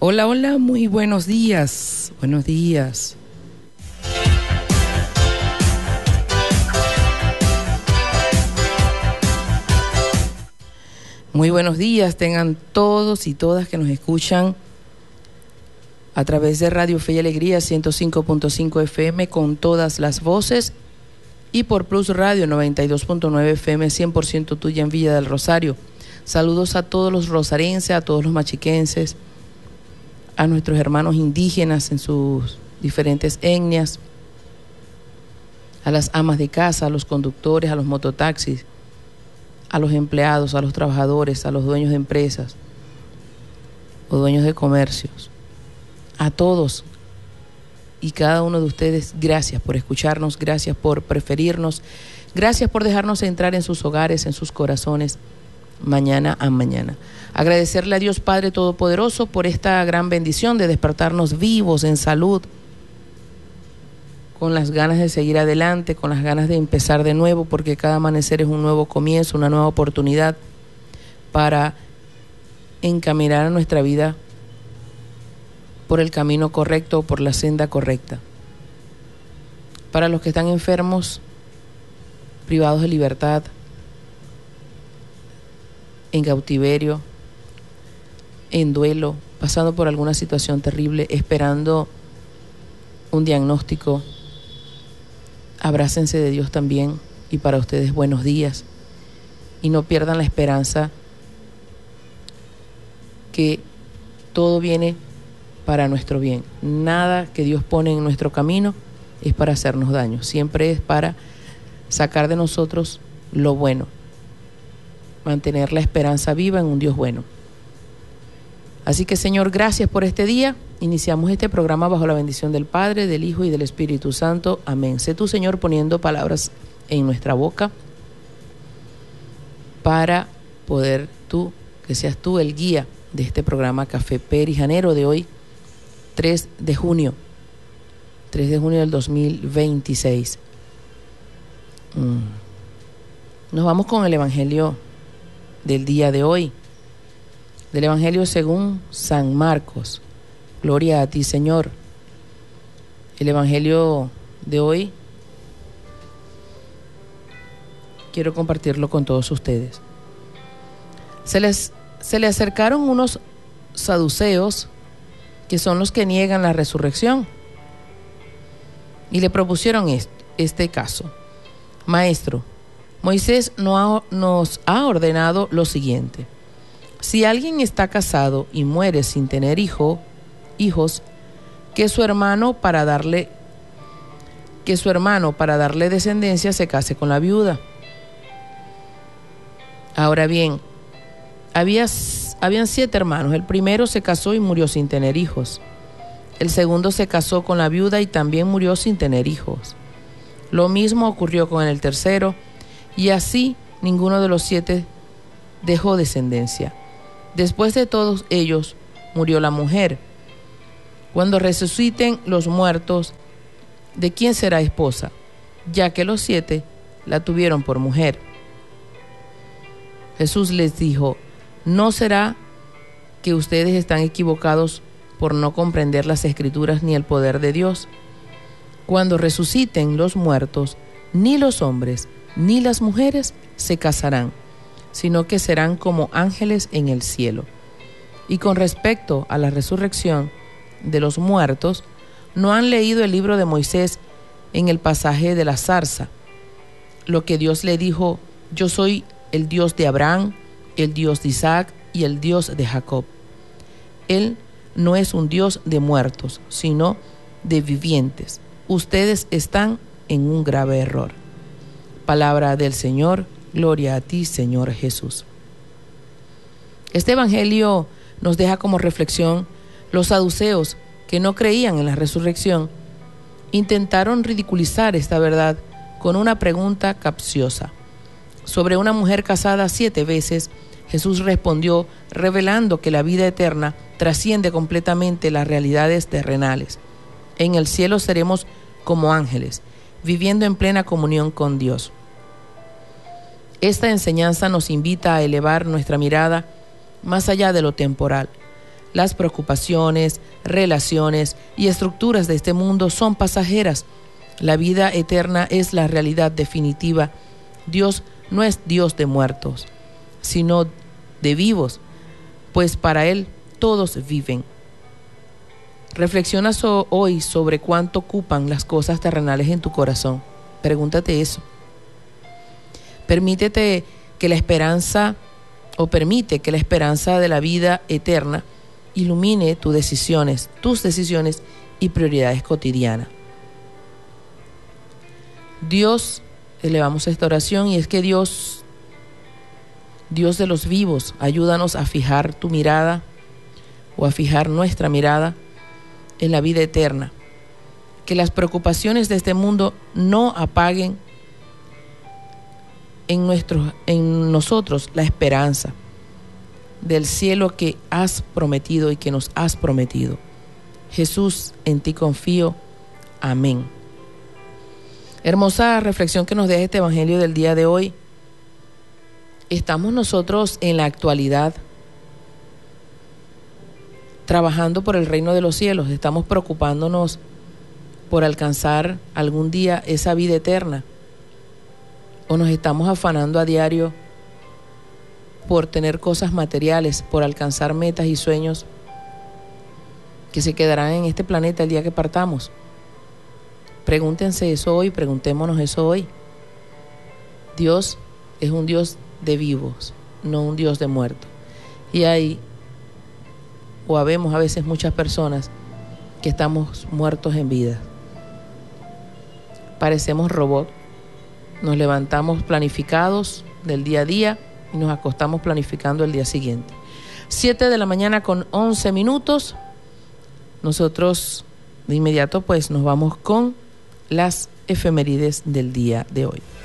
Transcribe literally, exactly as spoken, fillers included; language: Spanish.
Hola, hola, muy buenos días. Buenos días. Muy buenos días tengan todos y todas que nos escuchan a través de Radio Fe y Alegría ciento cinco punto cinco F M con todas las voces y por Plus Radio noventa y dos punto nueve F M cien por ciento tuya en Villa del Rosario. Saludos a todos los rosarenses, a todos los machiquenses, a nuestros hermanos indígenas en sus diferentes etnias, a las amas de casa, a los conductores, a los mototaxis, a los empleados, a los trabajadores, a los dueños de empresas o dueños de comercios, a todos y cada uno de ustedes, gracias por escucharnos, gracias por preferirnos, gracias por dejarnos entrar en sus hogares, en sus corazones, mañana a mañana. Agradecerle a Dios Padre Todopoderoso por esta gran bendición de despertarnos vivos, en salud, con las ganas de seguir adelante, con las ganas de empezar de nuevo, porque cada amanecer es un nuevo comienzo, una nueva oportunidad para encaminar a nuestra vida por el camino correcto, por la senda correcta. Para los que están enfermos, privados de libertad, en cautiverio, en duelo, pasando por alguna situación terrible, esperando un diagnóstico, abrácense de Dios también, y para ustedes buenos días, y no pierdan la esperanza que todo viene para nuestro bien. Nada que Dios pone en nuestro camino es para hacernos daño, siempre es para sacar de nosotros lo bueno, mantener la esperanza viva en un Dios bueno. Así que, Señor, gracias por este día. Iniciamos este programa bajo la bendición del Padre, del Hijo y del Espíritu Santo. Amén. Sé tú, Señor, poniendo palabras en nuestra boca para poder tú, que seas tú el guía de este programa Café Perijanero de hoy, tres de junio, tres de junio del dos mil veintiséis. Mm. Nos vamos con el Evangelio del día de hoy, del Evangelio según San Marcos. Gloria a ti, Señor. El Evangelio de hoy quiero compartirlo con todos ustedes. Se les, se le acercaron unos saduceos, que son los que niegan la resurrección, y le propusieron este, este caso. Maestro, Moisés no ha, nos ha ordenado lo siguiente: si alguien está casado y muere sin tener hijo, hijos, que su hermano para darle que su hermano para darle descendencia se case con la viuda. Ahora bien, había, habían siete hermanos. El primero se casó y murió sin tener hijos. El segundo se casó con la viuda y también murió sin tener hijos. Lo mismo ocurrió con el tercero, y así ninguno de los siete dejó descendencia. Después de todos ellos murió la mujer. Cuando resuciten los muertos, ¿de quién será esposa? Ya que los siete la tuvieron por mujer. Jesús les dijo: ¿no será que ustedes están equivocados por no comprender las Escrituras ni el poder de Dios? Cuando resuciten los muertos, ni los hombres ni las mujeres se casarán, sino que serán como ángeles en el cielo. Y con respecto a la resurrección de los muertos, ¿no han leído el libro de Moisés en el pasaje de la zarza? Lo que Dios le dijo: yo soy el Dios de Abraham, el Dios de Isaac y el Dios de Jacob. Él no es un Dios de muertos, sino de vivientes. Ustedes están en un grave error. Palabra del Señor. Gloria a ti, Señor Jesús. Este evangelio nos deja como reflexión: los saduceos, que no creían en la resurrección, intentaron ridiculizar esta verdad con una pregunta capciosa. Sobre una mujer casada siete veces, Jesús respondió revelando que la vida eterna trasciende completamente las realidades terrenales. En el cielo seremos como ángeles, viviendo en plena comunión con Dios. Esta enseñanza nos invita a elevar nuestra mirada más allá de lo temporal. Las preocupaciones, relaciones y estructuras de este mundo son pasajeras. La vida eterna es la realidad definitiva. Dios no es Dios de muertos, sino de vivos, pues para Él todos viven. Reflexiona so- hoy sobre cuánto ocupan las cosas terrenales en tu corazón. Pregúntate eso. Permítete que la esperanza, o permite que la esperanza de la vida eterna ilumine tus decisiones, tus decisiones y prioridades cotidianas. Dios, elevamos esta oración, y es que Dios, Dios de los vivos, ayúdanos a fijar tu mirada o a fijar nuestra mirada en la vida eterna. Que las preocupaciones de este mundo no apaguen en, nuestros, en nosotros la esperanza del cielo que has prometido y que nos has prometido. Jesús, en ti confío. Amén. Hermosa reflexión que nos deja este evangelio del día de hoy. ¿Estamos nosotros en la actualidad trabajando por el reino de los cielos? ¿Estamos preocupándonos por alcanzar algún día esa vida eterna? ¿O nos estamos afanando a diario por tener cosas materiales, por alcanzar metas y sueños que se quedarán en este planeta el día que partamos? Pregúntense eso hoy, preguntémonos eso hoy. Dios es un Dios de vivos, no un Dios de muertos. Y hay, o habemos a veces muchas personas que estamos muertos en vida. Parecemos robots. Nos levantamos planificados del día a día y nos acostamos planificando el día siguiente. Siete de la mañana con once minutos. Nosotros de inmediato pues nos vamos con las efemérides del día de hoy.